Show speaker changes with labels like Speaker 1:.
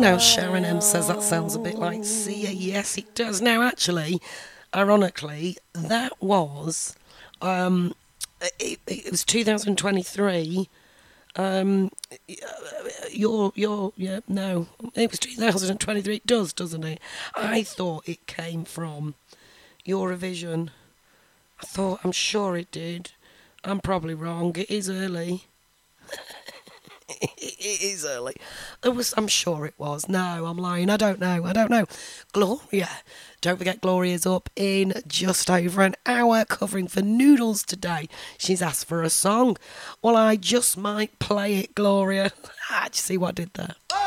Speaker 1: Now Sharon M says that sounds a bit like Sia. Yes, it does. Now, actually, ironically, that was it was 2023. Um, yeah, no, it was 2023. It does, doesn't it? I thought it came from Eurovision. I'm sure it did. I'm probably wrong. It is early. It is early. I'm sure it was. No, I'm lying. I don't know. Gloria. Don't forget, Gloria's up in just over an hour covering for Noodles today. She's asked for a song. Well, I just might play it, Gloria. Do you see what I did there?